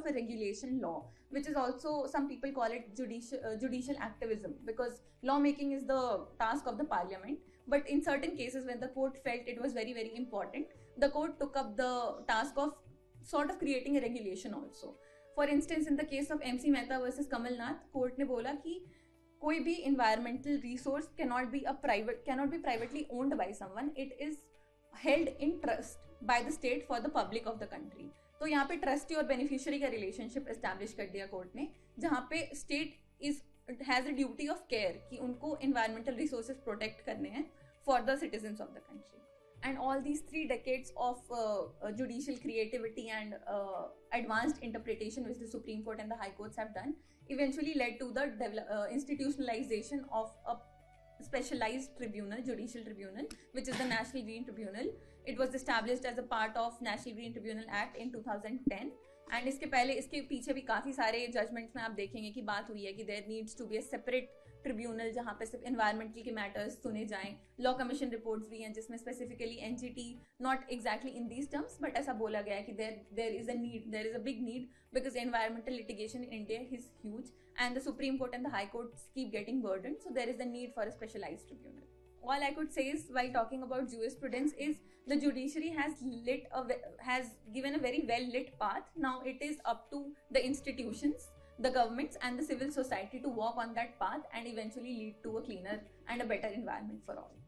a regulation law, which is also, some people call it judicial activism, because lawmaking is the task of the parliament. But in certain cases, when the court felt it was very, very important, the court took up the task of sort of creating a regulation also. For instance, in the case of MC Mehta versus Kamal Nath, court ने बोला कि कोई भी environmental resource cannot be privately owned by someone. It is held in trust by the state for the public of the country. तो यहाँ पे trustee और beneficiary का रिलेशनशिप एस्टैब्लिश कर दिया कोर्ट ने, जहाँ पे state has a duty of care कि उनको environmental resources protect करने हैं for the citizens of the country. And all these 3 decades of judicial creativity and advanced interpretation which the Supreme Court and the High Courts have done eventually led to the institutionalization of a specialized tribunal, judicial tribunal, which is the National Green Tribunal. It was established as a part of National Green Tribunal Act in 2010. And इसके पहले, इसके पीछे भी काफ़ी सारे judgements में आप देखेंगे कि बात हुई है कि there needs to be a separate tribunal जहाँ पे सिर्फ इन्वायरमेंटल के मैटर्स सुने जाएं. लॉ कमीशन रिपोर्ट्स भी हैं जिसमें specifically NGT, not exactly in these terms, but ऐसा बोला गया है कि there is a big need because environmental litigation in India is huge and the supreme court and the high court keep getting burden, so there is the need for a specialised tribunal. All I could say is, while talking about jurisprudence, is the judiciary has given a very well lit path. Now it is up to the institutions, the governments and the civil society to walk on that path and eventually lead to a cleaner and a better environment for all.